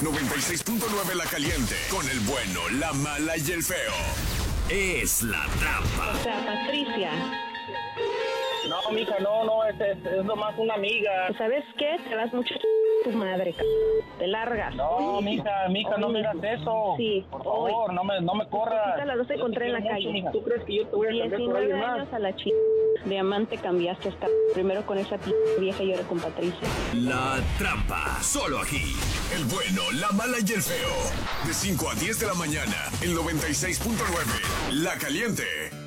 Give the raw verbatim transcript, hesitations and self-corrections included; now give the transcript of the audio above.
noventa y seis punto nueve La Caliente. Con el bueno, la mala y el feo. Es La Trampa. O sea, Patricia. No, mija, no, no, es, es, es nomás una amiga. ¿Sabes qué? Te vas mucho tu madre, c... te largas. No, mija, mija, no me digas eso. Sí, por favor, hoy. no me, no me corras. A las dos te encontré en la mucho, calle. Mija. ¿Tú crees que yo te voy a cambiar por alguien más? años a la ch... Diamante cambiaste hasta primero con esa p... vieja y ahora con Patricia. La Trampa, solo aquí. El bueno, la mala y el feo. De cinco a diez de la mañana, en noventa y seis punto nueve La Caliente.